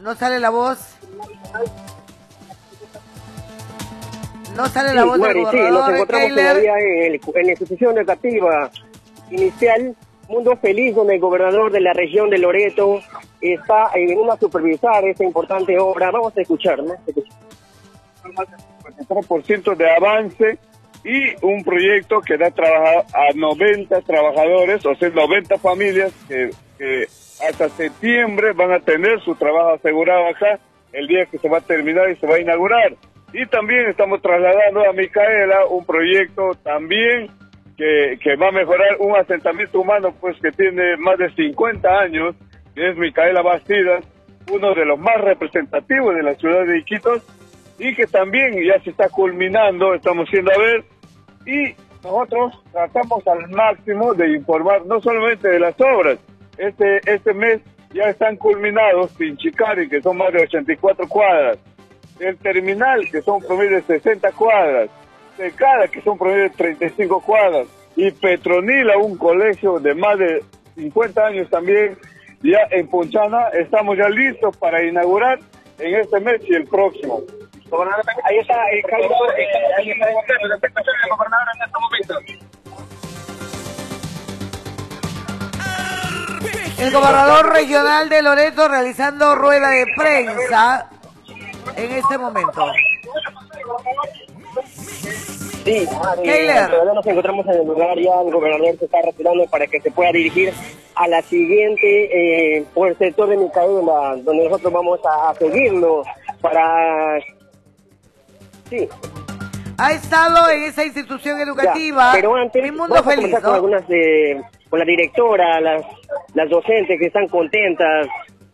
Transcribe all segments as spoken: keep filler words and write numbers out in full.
No sale la voz. No sale Sí, la voz Mari, del sí, nos gobernador encontramos Keiler. todavía en, el, en la institución educativa inicial Mundo Feliz, donde el gobernador de la región de Loreto está eh, veniendo a supervisar esta importante obra. Vamos a escuchar, ¿no? cincuenta y tres por ciento de avance y un proyecto que da trabajo a noventa trabajadores, o sea, noventa familias que, que hasta septiembre van a tener su trabajo asegurado acá el día que se va a terminar y se va a inaugurar. Y también estamos trasladando a Micaela un proyecto también que, que va a mejorar un asentamiento humano pues que tiene más de cincuenta años, que es Micaela Bastidas, uno de los más representativos de la ciudad de Iquitos, y que también ya se está culminando, estamos yendo a ver, y nosotros tratamos al máximo de informar no solamente de las obras. Este, este mes ya están culminados Pinchicari, que son más de ochenta y cuatro cuadras, el terminal, que son promedio de sesenta cuadras, Tecada, que son promedio de treinta y cinco cuadras, y Petronila, un colegio de más de cincuenta años también, ya en Punchana. Estamos ya listos para inaugurar en este mes y el próximo. Ahí está el Carlos, ahí está el gobernador en este momento. El gobernador regional de Loreto realizando rueda de prensa en este momento. Sí, Keiler. todavía nos encontramos en el lugar, ya el gobernador se está retirando para que se pueda dirigir a la siguiente, eh, por el sector de Micaela, donde nosotros vamos a, a seguirlo para... Sí. Ha estado en esa institución educativa. Ya, pero antes, Mi Mundo vamos a Feliz, comenzar ¿no? con algunas, eh, con la directora, las, las docentes que están contentas.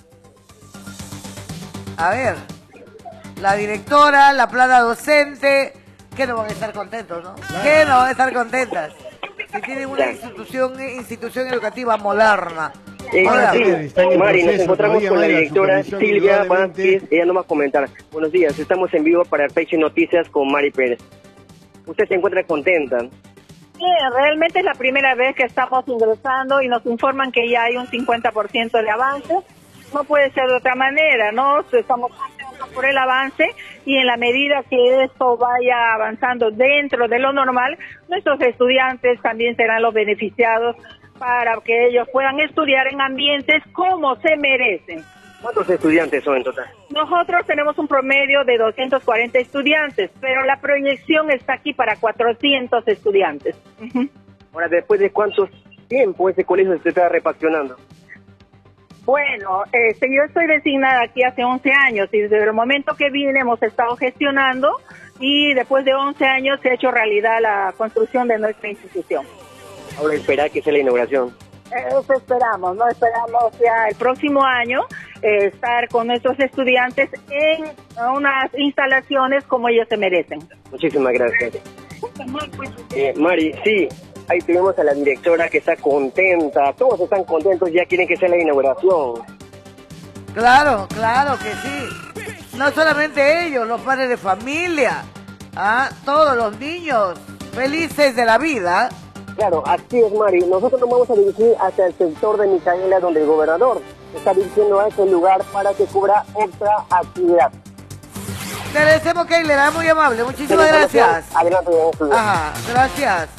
A ver, la directora, la plana docente, que no van a estar contentos, ¿no? Que no van a estar contentas. Si tienen una Ya. institución, institución educativa moderna. Eh, Hola. sí, Está en el Mari, nos proceso, encontramos todavía con la no hay la directora supervisión, Silvia indudablemente. Vázquez. Ella nos va a comentar. Buenos días, estamos en vivo para Peche Noticias con Mari Pérez. ¿Usted se encuentra contenta? Sí, realmente es la primera vez que estamos ingresando y nos informan que ya hay un cincuenta por ciento de avance. No puede ser de otra manera, ¿no? Estamos contentos por el avance y en la medida que esto vaya avanzando dentro de lo normal, nuestros estudiantes también serán los beneficiados para que ellos puedan estudiar en ambientes como se merecen. ¿Cuántos estudiantes son en total? Nosotros tenemos un promedio de doscientos cuarenta estudiantes, pero la proyección está aquí para cuatrocientos estudiantes. Uh-huh. Ahora, ¿después de cuánto tiempo ese colegio se está refaccionando? Bueno, este, yo estoy designada aquí hace once años y desde el momento que vine hemos estado gestionando y después de once años se ha hecho realidad la construcción de nuestra institución. Ahora esperar que sea la inauguración. Eso esperamos, ¿no? Esperamos ya el próximo año eh, estar con nuestros estudiantes en unas instalaciones como ellos se merecen. Muchísimas gracias. Eh, Mari, sí, ahí tenemos a la directora que está contenta. Todos están contentos, ya quieren que sea la inauguración. Claro, claro que sí. No solamente ellos, los padres de familia, ¿ah? Todos los niños felices de la vida. Claro, así es, Mari. Nosotros nos vamos a dirigir hacia el sector de Micaela, donde el gobernador está dirigiendo a ese lugar para que cubra otra actividad. Te agradecemos, Keiler, muy amable. Muchísimas gracias. Adelante, don Ajá, gracias.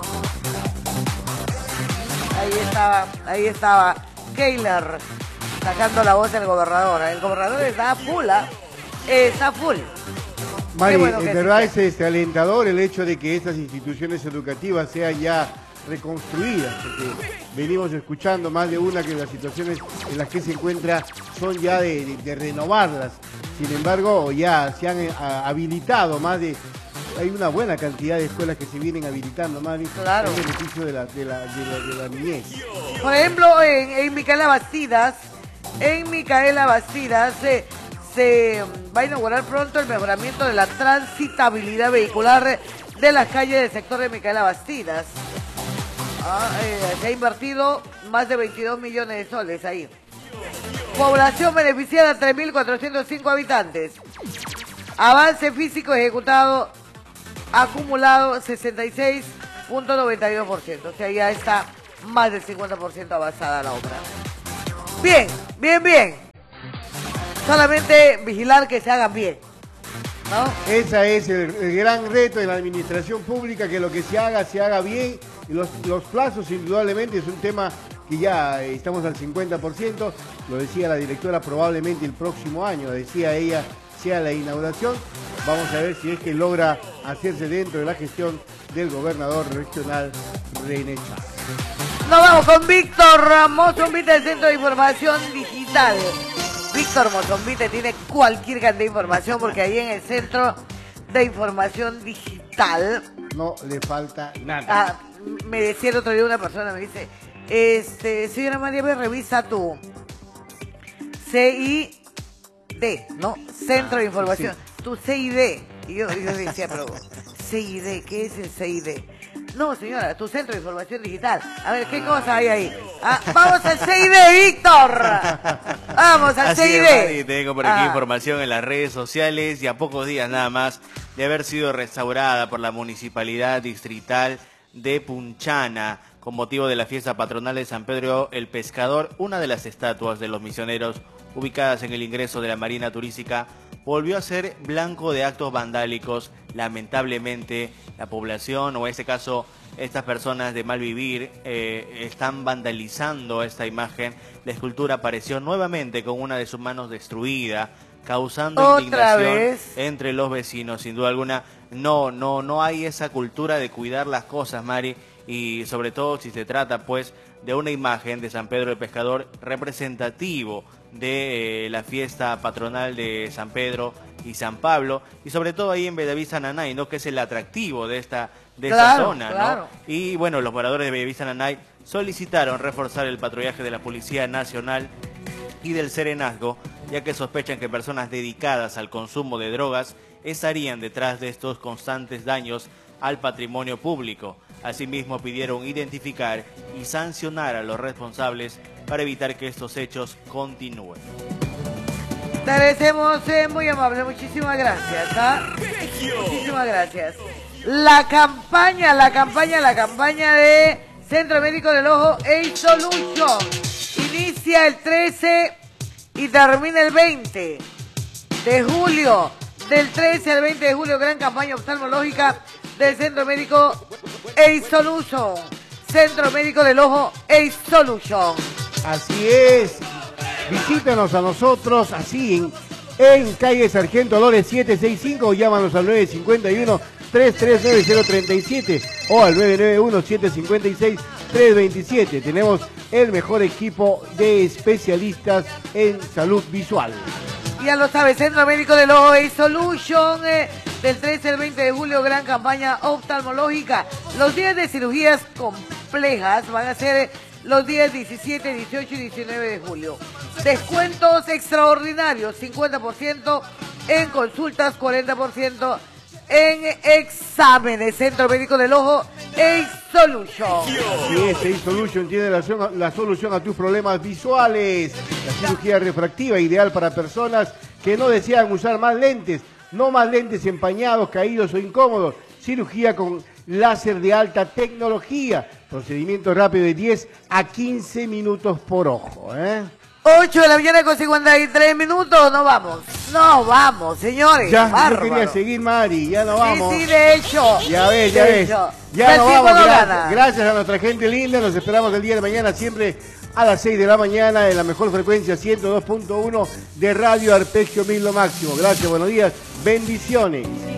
Ahí estaba, ahí estaba Keiler sacando la voz del gobernador. El gobernador está full, ¿ah? Está full. Mari, bueno en que verdad sí. es este, alentador el hecho de que estas instituciones educativas sean ya reconstruidas, porque venimos escuchando más de una que las situaciones en las que se encuentra son ya de, de, de renovarlas. Sin embargo, ya se han eh, habilitado más de... Hay una buena cantidad de escuelas que se vienen habilitando, Mari, Claro. en beneficio de la, de la, de la, de la niñez. Por ejemplo, en, en Micaela Bastidas, en Micaela Bastidas se, se va a inaugurar pronto el mejoramiento de la transitabilidad vehicular de las calles del sector de Micaela Bastidas. Ah, eh, se ha invertido más de veintidós millones de soles ahí. Población beneficiada, tres mil cuatrocientos cinco habitantes. Avance físico ejecutado acumulado sesenta y seis punto noventa y dos por ciento. O sea, ya está más del cincuenta por ciento avanzada la obra. Bien, bien, bien. solamente vigilar que se hagan bien, ¿no? Ese es el, el gran reto de la administración pública, que lo que se haga, se haga bien. Y los, los plazos, indudablemente, es un tema que ya estamos al cincuenta por ciento. Lo decía la directora, probablemente el próximo año, decía ella, sea la inauguración. Vamos a ver si es que logra hacerse dentro de la gestión del gobernador regional René Chávez. Nos vamos con Víctor Mozombite del Centro de Información Digital. Víctor Mozombite tiene cualquier cantidad de información, porque ahí en el Centro de Información Digital no le falta nada. Ah, me decía el otro día una persona, me dice, este, señora María, me revisa tu C I D, ¿no? Centro de Información, sí. Tu C I D. Y yo, yo decía, pero C I D, ¿qué es el C I D? No, señora, tu Centro de Información Digital. A ver, ¿qué cosa hay ahí? Ah, vamos al C I D, Víctor. Vamos al Así C I D. Es, Mari, tengo por aquí ah. información en las redes sociales, y a pocos días nada más de haber sido restaurada por la Municipalidad Distrital de Punchana con motivo de la fiesta patronal de San Pedro el Pescador, una de las estatuas de los misioneros ubicadas en el ingreso de la Marina Turística volvió a ser blanco de actos vandálicos. Lamentablemente, la población, o en este caso estas personas de mal vivir, eh, están vandalizando esta imagen. La escultura apareció nuevamente con una de sus manos destruida, causando ¿Otra indignación vez? entre los vecinos. Sin duda alguna, no, no, no hay esa cultura de cuidar las cosas, Mari, y sobre todo si se trata, pues, de una imagen de San Pedro el Pescador representativo de eh, la fiesta patronal de San Pedro y San Pablo, y sobre todo ahí en Bellavista Nanay, ¿no? Que es el atractivo de esta de claro, esta zona, claro. ¿no? Y bueno, los moradores de Bellavista Nanay solicitaron reforzar el patrullaje de la Policía Nacional y del Serenazgo, ya que sospechan que personas dedicadas al consumo de drogas estarían detrás de estos constantes daños al patrimonio público. Asimismo, pidieron identificar y sancionar a los responsables para evitar que estos hechos continúen. Te agradecemos, eh, muy amable, muchísimas gracias. ¿Ah? Muchísimas gracias. La campaña, la campaña, la campaña de Centro Médico del Ojo A-Solution inicia el trece y termina el veinte de julio. Del trece al veinte de julio, gran campaña oftalmológica del Centro Médico A-Solution. Centro Médico del Ojo A-Solution. Así es. Visítanos a nosotros así en, en calle Sargento Dolores setecientos sesenta y cinco, o llámanos al nueve cinco uno, tres tres nueve cero tres siete o al nueve nueve uno, siete cinco seis, tres dos siete. Tenemos el mejor equipo de especialistas en salud visual. Ya lo sabe, Centro Médico del Ojo A-Solution, eh, del trece al veinte de julio, gran campaña oftalmológica. Los días de cirugías complejas van a ser los días diecisiete, dieciocho y diecinueve de julio. Descuentos extraordinarios, cincuenta por ciento en consultas, cuarenta por ciento en exámenes. Centro Médico del Ojo A-Solution. Sí, este A-Solution tiene la, la solución a tus problemas visuales. La cirugía refractiva, ideal para personas que no desean usar más lentes. No más lentes empañados, caídos o incómodos. Cirugía con láser de alta tecnología. Procedimiento rápido de diez a quince minutos por ojo, ¿eh? ocho de la mañana con cincuenta y tres minutos, no vamos. No vamos, señores. Ya, bárbaro. yo quería seguir, Mari, ya no vamos. Sí, sí, de hecho. Ya ves, ya de ves. hecho. Ya no El tipo vamos, no gracias, gana. gracias a nuestra gente linda. Nos esperamos el día de mañana siempre a las seis de la mañana en la mejor frecuencia ciento dos punto uno de Radio Arpegio Mil lo máximo. Gracias, buenos días, bendiciones.